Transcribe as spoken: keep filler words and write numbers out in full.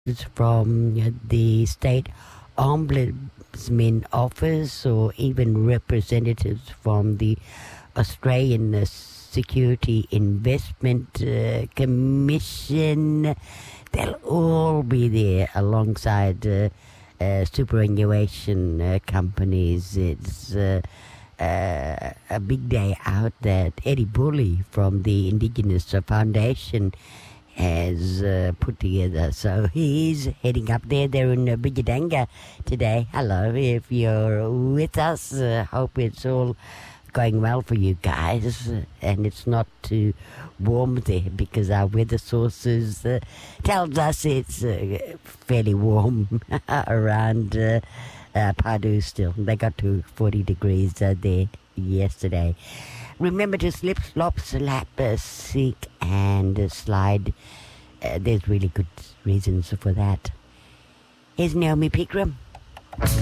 from the state ombudsman office or even representatives from the Australian uh, Security Investment uh, Commission. They'll all be there alongside uh, uh, superannuation uh, companies. It's uh, uh, a big day out that Eddie Bully from the Indigenous Foundation has uh, put together. So he's heading up there. They're in uh, Bijadanga today. Hello, if you're with us. Uh, hope it's all going well for you guys, uh, and it's not too warm there because our weather sources uh, tells us it's uh, fairly warm around uh, uh, Padu still. They got to forty degrees uh, there yesterday. Remember to slip, slop, slap, uh, seek, and uh, slide. Uh, there's really good reasons for that. Here's Naomi Pegram.